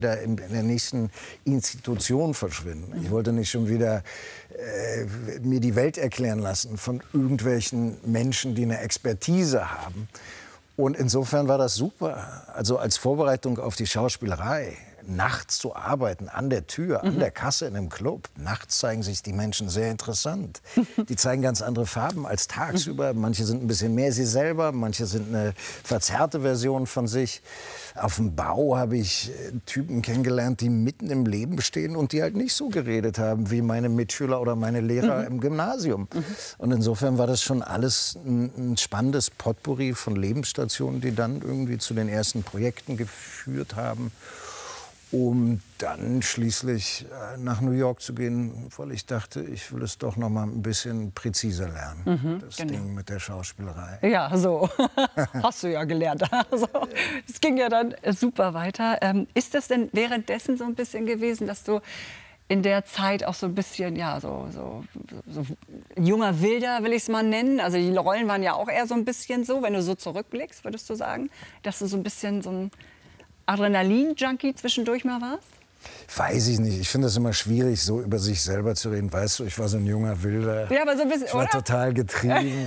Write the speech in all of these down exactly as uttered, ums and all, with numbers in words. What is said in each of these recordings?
in der nächsten Institution verschwinden. Ich wollte nicht schon wieder äh, mir die Welt erklären lassen von irgendwelchen Menschen, die eine Expertise haben. Und insofern war das super. Also als Vorbereitung auf die Schauspielerei, nachts zu arbeiten, an der Tür, an der Kasse in einem Club. Nachts zeigen sich die Menschen sehr interessant. Die zeigen ganz andere Farben als tagsüber. Manche sind ein bisschen mehr sie selber, manche sind eine verzerrte Version von sich. Auf dem Bau habe ich Typen kennengelernt, die mitten im Leben stehen und die halt nicht so geredet haben wie meine Mitschüler oder meine Lehrer mhm. im Gymnasium. Mhm. Und insofern war das schon alles ein, ein spannendes Potpourri von Lebensstationen, die dann irgendwie zu den ersten Projekten geführt haben, um dann schließlich äh, nach New York zu gehen, weil ich dachte, ich will es doch noch mal ein bisschen präziser lernen, mhm, das genau. Ding mit der Schauspielerei. Ja, so. Hast du ja gelernt. Also, es ging ja dann super weiter. Ähm, ist das denn währenddessen so ein bisschen gewesen, dass du in der Zeit auch so ein bisschen, ja, so, so, so junger Wilder, will ich es mal nennen. Also die Rollen waren ja auch eher so ein bisschen so, wenn du so zurückblickst, würdest du sagen, dass du so ein bisschen so ein Adrenalin-Junkie zwischendurch mal warst? Weiß ich nicht. Ich finde es immer schwierig, so über sich selber zu reden. Weißt du, ich war so ein junger Wilder. Ja, aber so ein bisschen, ich war oder? total getrieben.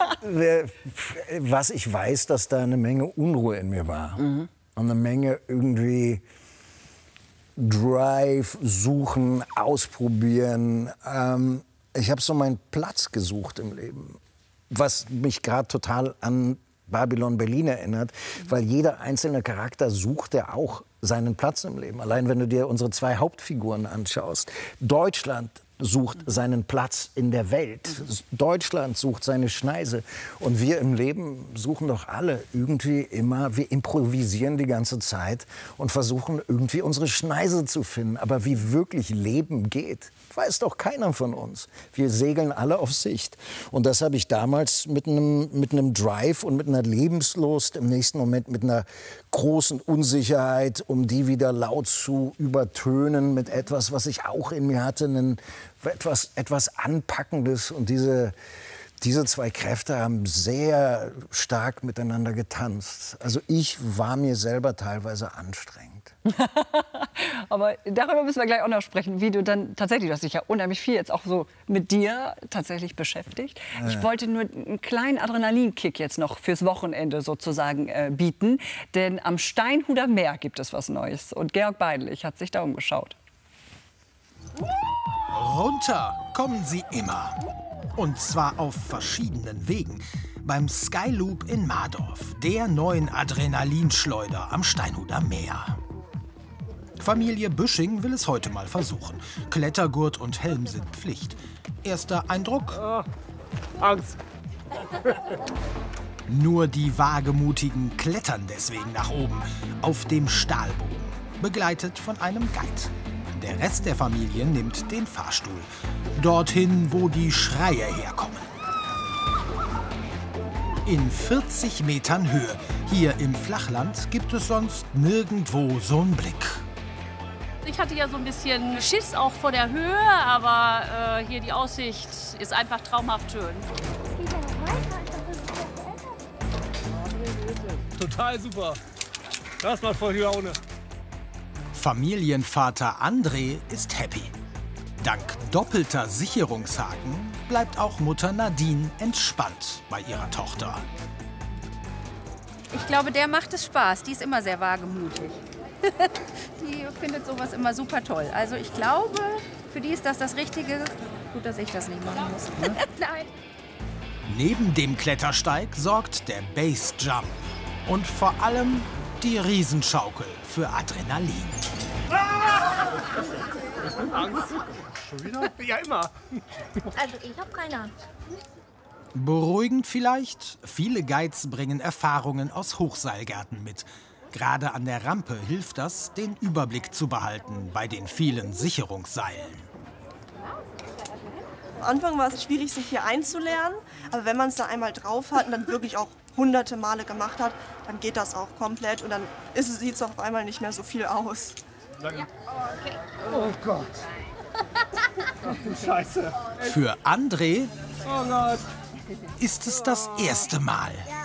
Was ich weiß, dass da eine Menge Unruhe in mir war. Mhm. Und eine Menge irgendwie Drive, suchen, ausprobieren. Ähm, ich habe so meinen Platz gesucht im Leben. Was mich gerade total an Babylon Berlin erinnert, weil jeder einzelne Charakter sucht ja auch seinen Platz im Leben. Allein wenn du dir unsere zwei Hauptfiguren anschaust. Deutschland sucht seinen Platz in der Welt. Deutschland sucht seine Schneise. Und wir im Leben suchen doch alle irgendwie immer, wir improvisieren die ganze Zeit und versuchen irgendwie unsere Schneise zu finden. Aber wie wirklich Leben geht, weiß doch keiner von uns. Wir segeln alle auf Sicht. Und das habe ich damals mit einem, mit einem Drive und mit einer Lebenslust, im nächsten Moment mit einer großen Unsicherheit, um die wieder laut zu übertönen mit etwas, was ich auch in mir hatte, einen, etwas, etwas Anpackendes. Und diese, diese zwei Kräfte haben sehr stark miteinander getanzt. Also ich war mir selber teilweise anstrengend. Aber darüber müssen wir gleich auch noch sprechen, wie du dann tatsächlich, du hast dich ja unheimlich viel jetzt auch so mit dir tatsächlich beschäftigt. Ja. Ich wollte nur einen kleinen Adrenalinkick jetzt noch fürs Wochenende sozusagen äh, bieten, denn am Steinhuder Meer gibt es was Neues und Georg Beidelich hat sich da umgeschaut. Runter kommen sie immer. Und zwar auf verschiedenen Wegen. Beim Skyloop in Mardorf, der neuen Adrenalinschleuder am Steinhuder Meer. Familie Büsching will es heute mal versuchen. Klettergurt und Helm sind Pflicht. Erster Eindruck? Oh, Angst. Nur die Wagemutigen klettern deswegen nach oben, auf dem Stahlbogen, begleitet von einem Guide. Der Rest der Familie nimmt den Fahrstuhl, dorthin, wo die Schreie herkommen. In vierzig Metern Höhe, hier im Flachland, gibt es sonst nirgendwo so einen Blick. Ich hatte ja so ein bisschen Schiss auch vor der Höhe, aber äh, hier die Aussicht ist einfach traumhaft schön. Total super. Das macht voll Laune. Familienvater André ist happy. Dank doppelter Sicherungshaken bleibt auch Mutter Nadine entspannt bei ihrer Tochter. Ich glaube, der macht es Spaß. Die ist immer sehr wagemutig. Die findet sowas immer super toll. Also ich glaube, für die ist das das Richtige. Gut, dass ich das nicht machen muss. Ne? Nein. Neben dem Klettersteig sorgt der Base-Jump. Und vor allem die Riesenschaukel für Adrenalin. Ah! Angst. Schon wieder? Ja, immer. Also ich habe keine Angst. Beruhigend vielleicht? Viele Guides bringen Erfahrungen aus Hochseilgärten mit. Gerade an der Rampe hilft das, den Überblick zu behalten bei den vielen Sicherungsseilen. Am Anfang war es schwierig, sich hier einzulernen. Aber wenn man es da einmal drauf hat und dann wirklich auch hunderte Male gemacht hat, dann geht das auch komplett. Und dann sieht es auf einmal nicht mehr so viel aus. Ja. Oh Gott. Ach du Scheiße. Für André oh Gott. ist es das erste Mal.